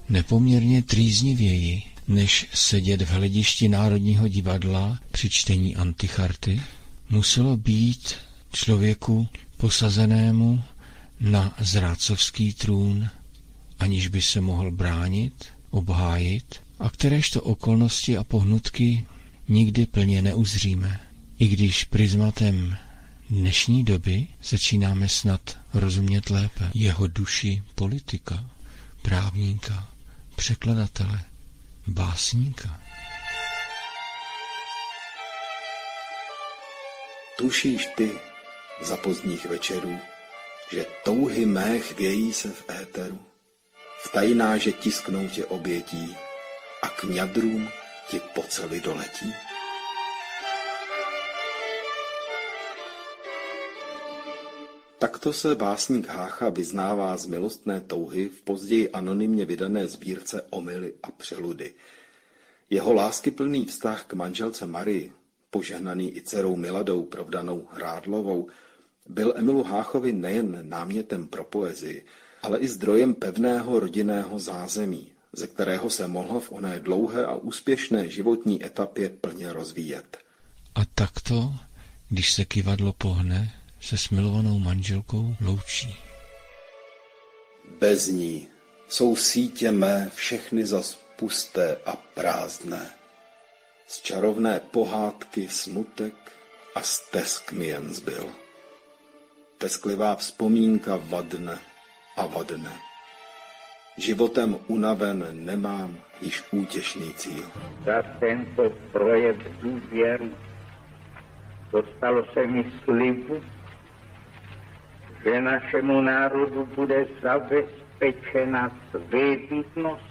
nepoměrně trýznivěji, než sedět v hledišti Národního divadla při čtení Anticharty, muselo být člověku posazenému na zrádcovský trůn, aniž by se mohl bránit, obhájit, a kteréžto okolnosti a pohnutky nikdy plně neuzříme. I když prismatem dnešní doby začínáme snad rozumět lépe jeho duši politika, právníka, překladatele, básníka. Tušíš ty za pozdních večerů, že touhy mé chvějí se v éteru, v tajnáže tisknou tě obětí a k ňadrům ti pocely doletí? Takto se básník Hácha vyznává z milostné touhy v později anonymně vydané sbírce Omyly a přeludy. Jeho láskyplný vztah k manželce Marii, požehnaný i dcerou Miladou provdanou Hrádlovou, byl Emilu Háchovi nejen námětem pro poezii, ale i zdrojem pevného rodinného zázemí, ze kterého se mohl v oné dlouhé a úspěšné životní etapě plně rozvíjet. A takto, když se kyvadlo pohne, se s milovanou manželkou loučí. Bez ní jsou sítě mé všechny zas pusté a prázdné. Z čarovné pohádky smutek a stesk mi jen zbyl. Tesklivá vzpomínka vadne a vadne. Životem unaven nemám již útěšný cíl. Za tento projev důvěry dostalo se mi slibu, že našemu národu bude zabezpečena svébytnost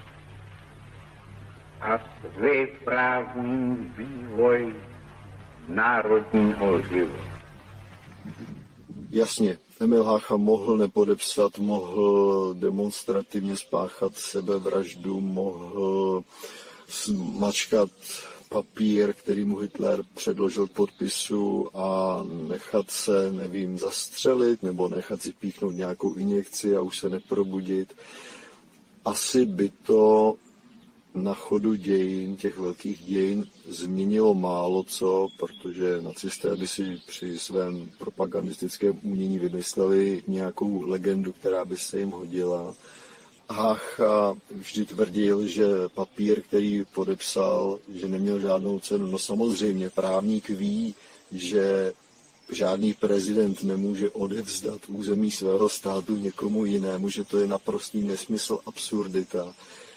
a svéprávný vývoj národního života. Jasně, Emil Hácha mohl nepodepsat, mohl demonstrativně spáchat sebevraždu, mohl smačkat papír, který mu Hitler předložil k podpisu a nechat se, nevím, zastřelit nebo nechat si píchnout nějakou injekci a už se neprobudit. Asi by to na chodu dějin, těch velkých dějin, změnilo málo co, protože nacisté by si při svém propagandistickém umění vymysleli nějakou legendu, která by se jim hodila. Hácha vždy tvrdil, že papír, který podepsal, že neměl žádnou cenu. No samozřejmě, právník ví, že žádný prezident nemůže odevzdat území svého státu někomu jinému, že to je naprostý nesmysl, absurdita.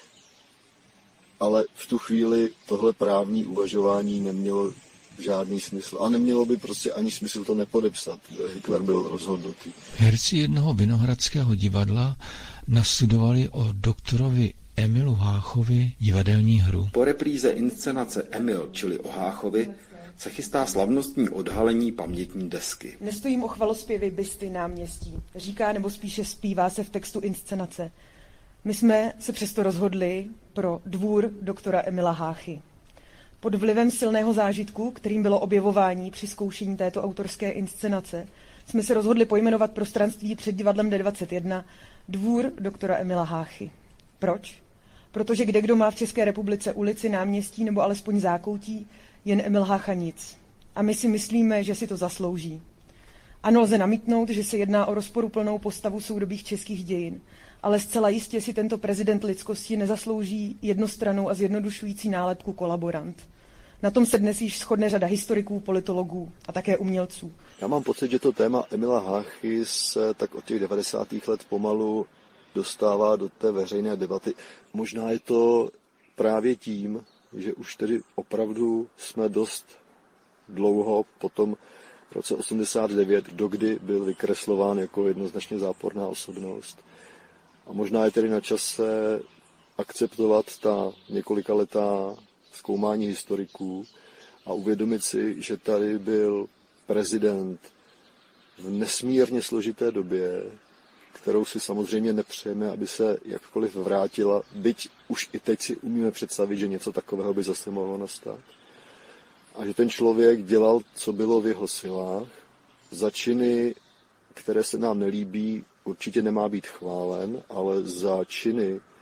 Ale v tu chvíli tohle právní uvažování nemělo žádný smysl. A nemělo by prostě ani smysl to nepodepsat. Hitler byl rozhodnutý. Herci jednoho vinohradského divadla nastudovali o doktorovi Emilu Háchovi divadelní hru. Po repríze inscenace Emil, čili o Háchovi, se chystá slavnostní odhalení pamětní desky. Nestojím o chvalospěvy bysty náměstí, říká nebo spíše zpívá se v textu inscenace. My jsme se přesto rozhodli pro dvůr doktora Emila Háchy. Pod vlivem silného zážitku, kterým bylo objevování při zkoušení této autorské inscenace, jsme se rozhodli pojmenovat prostranství před divadlem D21 dvůr doktora Emila Háchy. Proč? Protože kdekdo má v České republice ulici, náměstí nebo alespoň zákoutí, jen Emil Hácha nic. A my si myslíme, že si to zaslouží. Ano, lze namítnout, že se jedná o rozporuplnou postavu soudobých českých dějin, ale zcela jistě si tento prezident lidskosti nezaslouží jednostrannou a zjednodušující nálepku kolaborant. Na tom se dnes již shodne řada historiků, politologů a také umělců. Já mám pocit, že to téma Emila Háchy se tak od těch 90. let pomalu dostává do té veřejné debaty. Možná je to právě tím, že už tedy opravdu jsme dost dlouho po tom roce 89, dokdy byl vykreslován jako jednoznačně záporná osobnost. A možná je tedy na čase akceptovat ta několikaletá zkoumání historiků a uvědomit si, že tady byl prezident v nesmírně složité době, kterou si samozřejmě nepřejeme, aby se jakkoliv vrátila, byť už i teď si umíme představit, že něco takového by zase mohlo nastat. A že ten člověk dělal, co bylo v jeho silách, za činy, které se nám nelíbí, určitě nemá být chválen, ale za činy,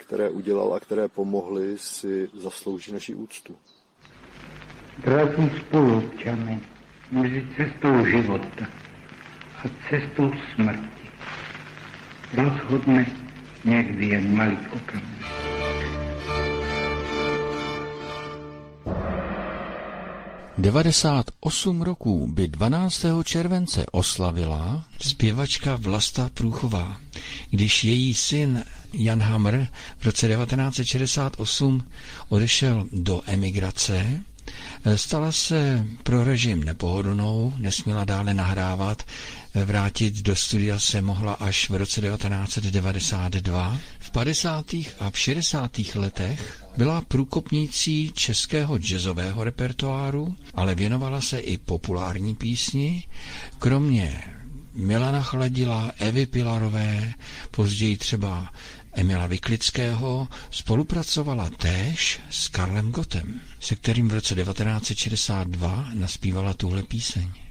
které udělal a které pomohly, si zaslouží naši úctu. Drazí spoluobčané, mezi cestou života a cestou smrti rozhodne někdy jen malý okamžik. ...98 roků by 12. července oslavila zpěvačka Vlasta Průchová, když její syn Jan Hamr v roce 1968 odešel do emigrace. Stala se pro režim nepohodlnou, nesměla dále nahrávat, vrátit do studia se mohla až v roce 1992. V 50. a v 60. letech byla průkopnicí českého jazzového repertoáru, ale věnovala se i populární písni, kromě Milana Chladila, Evy Pilarové, později třeba Emila Vyklického, spolupracovala též s Karlem Gottem, se kterým v roce 1962 naspívala tuhle píseň.